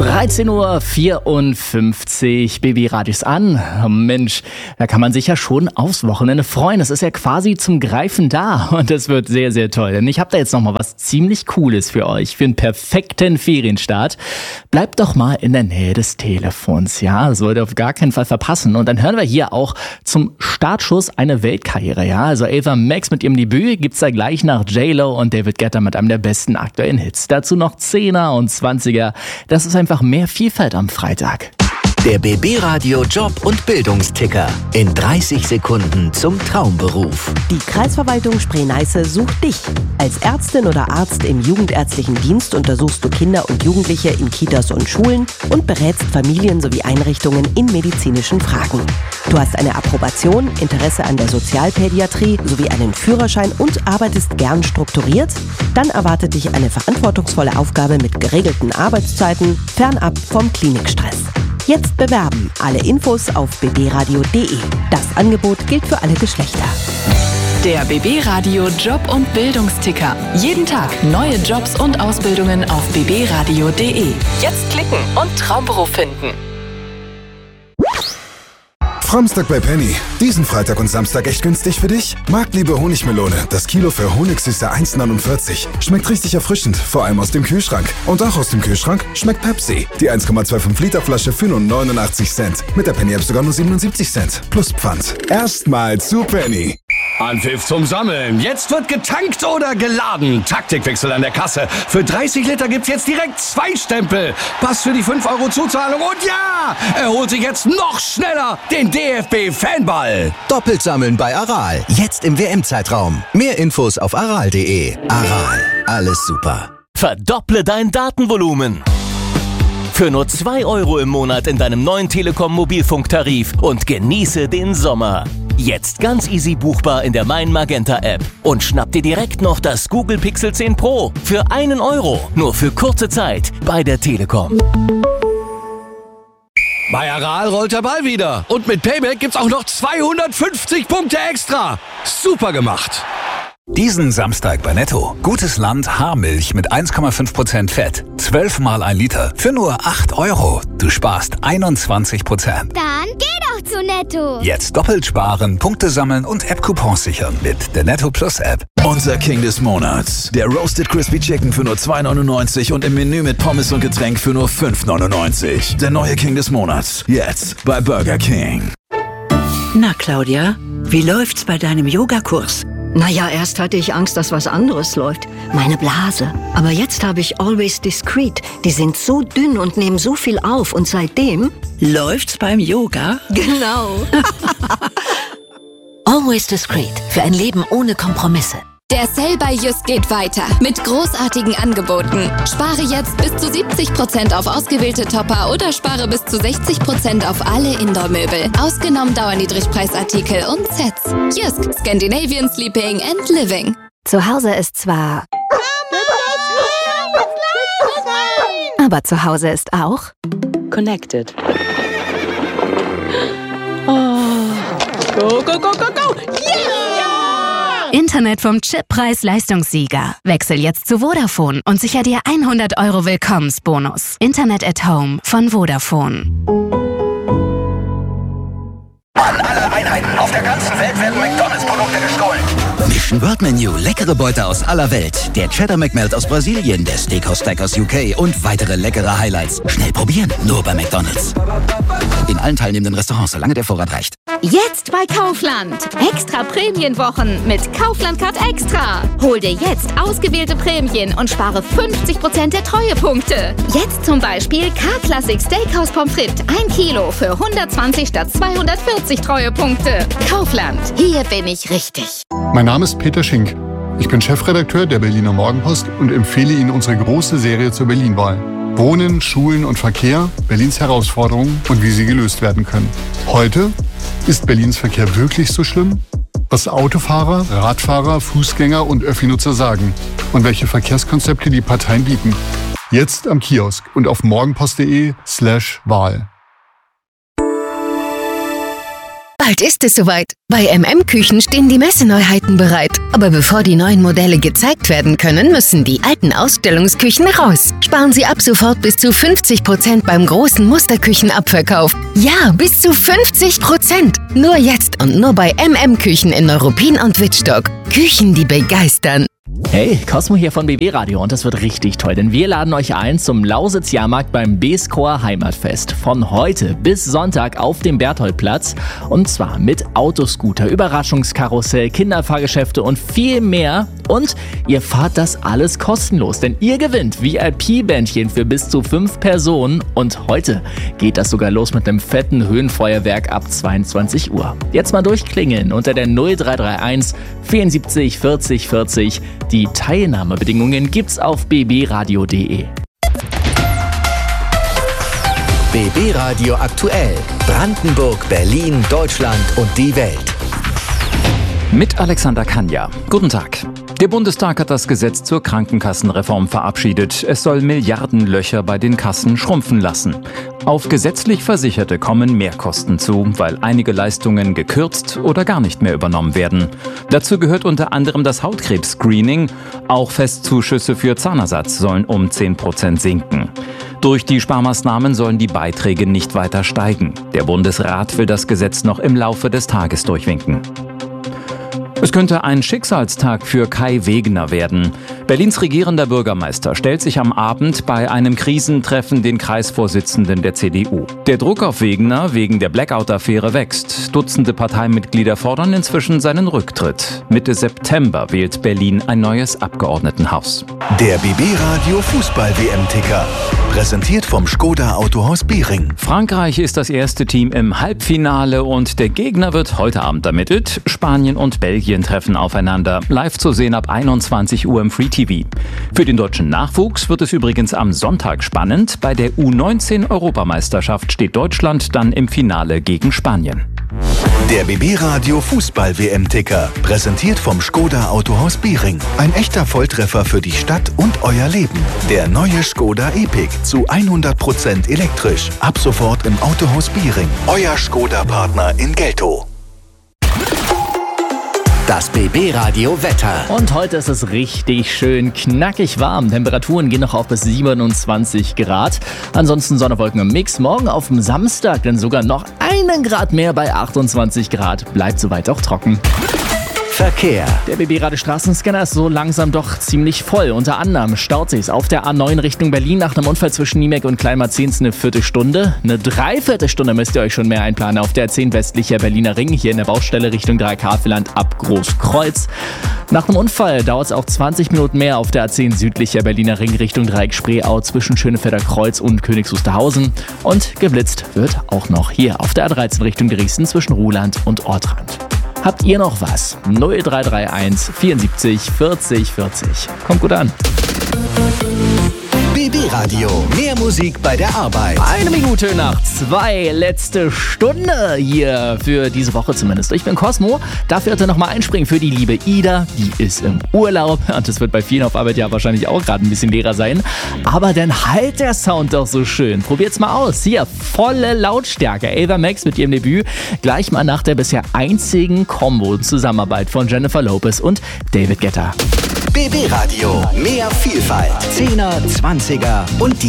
13:54 Uhr, Baby-Radio ist an. Mensch, da kann man sich ja schon aufs Wochenende freuen. Es ist ja quasi zum Greifen da und es wird sehr, sehr toll. Denn ich habe da jetzt nochmal was ziemlich Cooles für euch, für einen perfekten Ferienstart. Bleibt doch mal in der Nähe des Telefons, ja, das wollt ihr auf gar keinen Fall verpassen. Und dann hören wir hier auch zum Startschuss eine Weltkarriere, ja. Also Ava Max mit ihrem Debüt gibt's da gleich nach J-Lo und David Guetta mit einem der besten aktuellen Hits. Dazu noch 10er und 20er. Das ist einfach mehr Vielfalt am Freitag. Der BB-Radio Job- und Bildungsticker. In 30 Sekunden zum Traumberuf. Die Kreisverwaltung Spree-Neiße sucht dich. Als Ärztin oder Arzt im jugendärztlichen Dienst untersuchst du Kinder und Jugendliche in Kitas und Schulen und berätst Familien sowie Einrichtungen in medizinischen Fragen. Du hast eine Approbation, Interesse an der Sozialpädiatrie sowie einen Führerschein und arbeitest gern strukturiert? Dann erwartet dich eine verantwortungsvolle Aufgabe mit geregelten Arbeitszeiten, fernab vom Klinikstress. Jetzt bewerben. Alle Infos auf bbradio.de. Das Angebot gilt für alle Geschlechter. Der BB-Radio Job- und Bildungsticker. Jeden Tag neue Jobs und Ausbildungen auf bbradio.de. Jetzt klicken und Traumberuf finden. Framstag bei Penny. Diesen Freitag und Samstag echt günstig für dich? Marktliebe Honigmelone. Das Kilo für Honigsüße 1,49. Schmeckt richtig erfrischend, vor allem aus dem Kühlschrank. Und auch aus dem Kühlschrank schmeckt Pepsi. Die 1,25 Liter Flasche für nur 89 Cent. Mit der Penny App sogar nur 77 Cent. Plus Pfand. Erstmal zu Penny. Anpfiff zum Sammeln. Jetzt wird getankt oder geladen. Taktikwechsel an der Kasse. Für 30 Liter gibt's jetzt direkt 2 Stempel. Pass für die 5 € Zuzahlung. Und ja, er holt sich jetzt noch schneller den DFB-Fanball. Doppelt sammeln bei Aral. Jetzt im WM-Zeitraum. Mehr Infos auf aral.de. Aral. Alles super. Verdopple dein Datenvolumen. Für nur 2 € im Monat in deinem neuen Telekom-Mobilfunktarif und genieße den Sommer. Jetzt ganz easy buchbar in der Mein Magenta App. Und schnapp dir direkt noch das Google Pixel 10 Pro für 1 €. Nur für kurze Zeit bei der Telekom. Bei Aral rollt der Ball wieder. Und mit Payback gibt's auch noch 250 Punkte extra. Super gemacht. Diesen Samstag bei Netto. Gutes Land Haarmilch mit 1,5% Fett. 12 mal 1 Liter. Für nur 8 €. Du sparst 21%. Dann geh doch zu Netto. Jetzt doppelt sparen, Punkte sammeln und App-Coupons sichern mit der Netto Plus App. Unser King des Monats. Der Roasted Crispy Chicken für nur 2,99 und im Menü mit Pommes und Getränk für nur 5,99. Der neue King des Monats. Jetzt bei Burger King. Na, Claudia, wie läuft's bei deinem Yogakurs? Naja, erst hatte ich Angst, dass was anderes läuft. Meine Blase. Aber jetzt habe ich Always Discreet. Die sind so dünn und nehmen so viel auf. Und seitdem... Läuft's beim Yoga? Genau. Always Discreet. Für ein Leben ohne Kompromisse. Der Sale bei Jysk geht weiter mit großartigen Angeboten. Spare jetzt bis zu 70% auf ausgewählte Topper oder spare bis zu 60% auf alle Indoor-Möbel. Ausgenommen Dauerniedrigpreisartikel und Sets. Jysk, Scandinavian Sleeping and Living. Zu Hause ist zwar... aber zu Hause ist auch... Connected. Oh. Go, go, go, go, go! Yeah! Internet vom Chip-Preis-Leistungssieger. Wechsel jetzt zu Vodafone und sicher dir 100 € Willkommensbonus. Internet at Home von Vodafone. An alle Einheiten auf der ganzen Welt werden McDonalds-Produkte gestohlen. Mission World Menu, leckere Beute aus aller Welt. Der Cheddar McMelt aus Brasilien, der Steakhouse Stack aus UK und weitere leckere Highlights. Schnell probieren, nur bei McDonalds. In allen teilnehmenden Restaurants, solange der Vorrat reicht. Jetzt bei Kaufland. Extra Prämienwochen mit Kaufland Card Extra. Hol dir jetzt ausgewählte Prämien und spare 50% der Treuepunkte. Jetzt zum Beispiel K-Classic Steakhouse Pommes frites 1 Kilo für 120 statt 240 Treuepunkte. Kaufland. Hier bin ich richtig. Mein Name ist Peter Schink. Ich bin Chefredakteur der Berliner Morgenpost und empfehle Ihnen unsere große Serie zur Berlin-Wahl. Wohnen, Schulen und Verkehr, Berlins Herausforderungen und wie sie gelöst werden können. Heute: Ist Berlins Verkehr wirklich so schlimm? Was Autofahrer, Radfahrer, Fußgänger und Öffi-Nutzer sagen und welche Verkehrskonzepte die Parteien bieten. Jetzt am Kiosk und auf morgenpost.de/Wahl. Bald ist es soweit. Bei MM-Küchen stehen die Messeneuheiten bereit. Aber bevor die neuen Modelle gezeigt werden können, müssen die alten Ausstellungsküchen raus. Sparen Sie ab sofort bis zu 50% beim großen Musterküchenabverkauf. Ja, bis zu 50%. Nur jetzt und nur bei MM-Küchen in Neuruppin und Wittstock. Küchen, die begeistern. Hey, Cosmo hier von BB Radio und das wird richtig toll, denn wir laden euch ein zum Lausitz-Jahrmarkt beim Beeskoer Heimatfest. Von heute bis Sonntag auf dem Bertholdplatz und zwar mit Autoscooter, Überraschungskarussell, Kinderfahrgeschäfte und viel mehr. Und ihr fahrt das alles kostenlos, denn ihr gewinnt VIP-Bändchen für bis zu 5 Personen und heute geht das sogar los mit einem fetten Höhenfeuerwerk ab 22 Uhr. Jetzt mal durchklingeln unter der 0331 74 40 40. Die Teilnahmebedingungen gibt's auf bbradio.de. BB Radio aktuell. Brandenburg, Berlin, Deutschland und die Welt. Mit Alexander Kanja. Guten Tag. Der Bundestag hat das Gesetz zur Krankenkassenreform verabschiedet. Es soll Milliardenlöcher bei den Kassen schrumpfen lassen. Auf gesetzlich Versicherte kommen Mehrkosten zu, weil einige Leistungen gekürzt oder gar nicht mehr übernommen werden. Dazu gehört unter anderem das Hautkrebs-Screening. Auch Festzuschüsse für Zahnersatz sollen um 10% sinken. Durch die Sparmaßnahmen sollen die Beiträge nicht weiter steigen. Der Bundesrat will das Gesetz noch im Laufe des Tages durchwinken. Es könnte ein Schicksalstag für Kai Wegner werden. Berlins regierender Bürgermeister stellt sich am Abend bei einem Krisentreffen den Kreisvorsitzenden der CDU. Der Druck auf Wegner wegen der Blackout-Affäre wächst. Dutzende Parteimitglieder fordern inzwischen seinen Rücktritt. Mitte September wählt Berlin ein neues Abgeordnetenhaus. Der BB Radio Fußball-WM-Ticker. Präsentiert vom Skoda Autohaus Biering. Frankreich ist das erste Team im Halbfinale und der Gegner wird heute Abend ermittelt. Spanien und Belgien treffen aufeinander. Live zu sehen ab 21 Uhr im Free TV. Für den deutschen Nachwuchs wird es übrigens am Sonntag spannend. Bei der U19-Europameisterschaft steht Deutschland dann im Finale gegen Spanien. Der BB Radio Fußball-WM-Ticker. Präsentiert vom Skoda Autohaus Biering. Ein echter Volltreffer für die Stadt und euer Leben. Der neue Skoda Epic zu 100% elektrisch. Ab sofort im Autohaus Biering. Euer Skoda-Partner in Geltow. Das BB Radio Wetter. Und heute ist es richtig schön knackig warm. Temperaturen gehen noch auf bis 27 Grad. Ansonsten Sonne, Wolken im Mix. Morgen auf dem Samstag dann sogar noch 1 Grad mehr bei 28 Grad. Bleibt soweit auch trocken. Verkehr. Der BB-Radio Straßenscanner ist so langsam doch ziemlich voll. Unter anderem staut sich's auf der A9 Richtung Berlin nach einem Unfall zwischen Niemek und Kleinmarzehns eine Viertelstunde. Eine Dreiviertelstunde müsst ihr euch schon mehr einplanen auf der A10 westlicher Berliner Ring, hier in der Baustelle Richtung Dreieck-Havelland ab Großkreuz. Nach einem Unfall dauert es auch 20 Minuten mehr auf der A10 südlicher Berliner Ring Richtung Dreieck-Spreeau zwischen Schönefelder Kreuz und Königs Wusterhausen. Und geblitzt wird auch noch hier auf der A13 Richtung Dresden zwischen Ruhland und Ortrand. Habt ihr noch was? 0331 74 40 40. Kommt gut an. BB Radio. Mehr Musik bei der Arbeit. 1 Minute nach 2. Letzte Stunde hier für diese Woche zumindest. Ich bin Cosmo. Dafür hat er nochmal einspringen für die liebe Ida. Die ist im Urlaub. Und das wird bei vielen auf Arbeit ja wahrscheinlich auch gerade ein bisschen leerer sein. Aber dann halt der Sound doch so schön. Probiert's mal aus. Hier, volle Lautstärke. Ava Max mit ihrem Debüt. Gleich mal nach der bisher einzigen Combo-Zusammenarbeit von Jennifer Lopez und David Guetta. BB Radio. Mehr Vielfalt. 10er, 20er und die